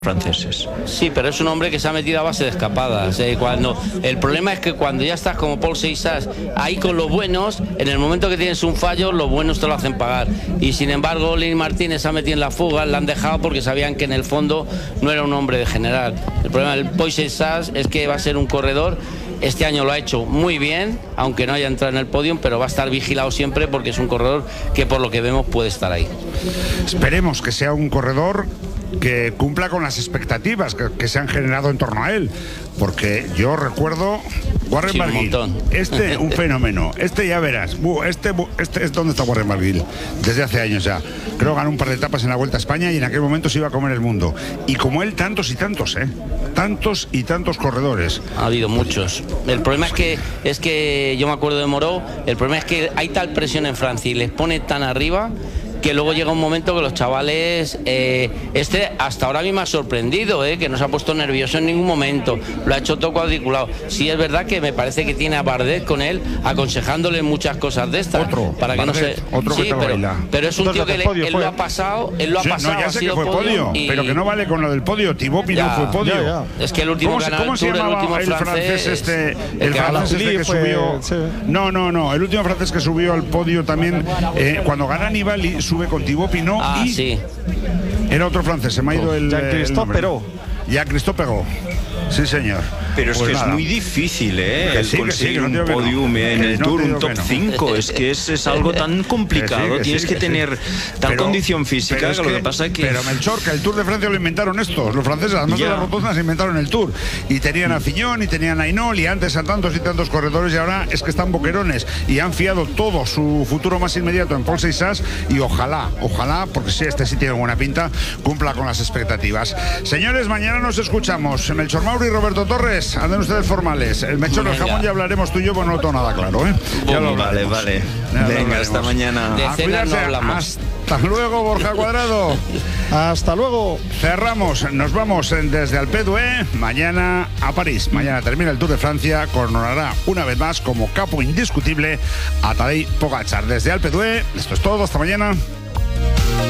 franceses. Sí, pero es un hombre que se ha metido a base de escapadas. El problema es que cuando ya estás como Paul Seixas ahí con los buenos, en el momento que tienes un fallo, los buenos te lo hacen pagar. Y sin embargo, Lin Martínez se ha metido en la fuga, la han dejado porque sabían que en el fondo no era un hombre de general. El problema del Paul Seixas es que va a ser un corredor. Este año lo ha hecho muy bien, aunque no haya entrado en el podio, pero va a estar vigilado siempre porque es un corredor que por lo que vemos puede estar ahí. Esperemos que sea un corredor que cumpla con las expectativas que se han generado en torno a él, porque yo recuerdo Warren Barguil, un fenómeno, ya verás, este es donde está Warren Barguil desde hace años ya, creo que ganó un par de etapas en la Vuelta a España y en aquel momento se iba a comer el mundo, y como él tantos y tantos corredores. Ha habido muchos. El problema es que yo me acuerdo de Moreau, el problema es que hay tal presión en Francia y les pone tan arriba que luego llega un momento que los chavales, hasta ahora a mí me ha sorprendido, que no se ha puesto nervioso en ningún momento, lo ha hecho todo cuadriculado. Sí, es verdad que me parece que tiene a Bardet con él, aconsejándole muchas cosas de estas, para que Bardet, no se... Otro sí, que pero es un tío que él lo ha pasado, no, ya sé que fue podio, pero que no vale con lo del podio. Thibaut Pinot fue podio. Ya. Es que el último ¿Cómo se llamaba el francés este? El francés que subió... Sí. No, el último francés que subió al podio también, cuando gana Nibali, sube con Thibaut Pinot sí. Era otro francés, se me ha ido el Jean-Christophe Perrault. Sí, señor. Pero es pues que nada. Es muy difícil, conseguir un podium en el Tour, un top 5. Es que es algo tan complicado. Tienes que tener tal condición física que lo que pasa es que... Pero Melchor, que el Tour de Francia lo inventaron estos, los franceses, además de las rotondas inventaron el Tour. Y tenían a Fillon y tenían a Hinault y antes a tantos y tantos corredores, y ahora es que están boquerones y han fiado todo su futuro más inmediato en Paul Seixas, y ojalá, porque sí, este sí tiene buena pinta, cumpla con las expectativas. Señores, mañana nos escuchamos. Melchor Mauri y Roberto Torres, anden ustedes formales. El Melchor del jamón ya hablaremos tú y yo, pues no tengo nada claro, Vale. Venga, hasta mañana. De cena no hablamos. Hasta luego, Borja Cuadrado. Hasta luego. Cerramos, nos vamos desde Alpe d'Huez mañana a París. Mañana termina el Tour de Francia, coronará una vez más como capo indiscutible a Tadej Pogačar. Desde Alpe d'Huez, esto es todo, hasta mañana.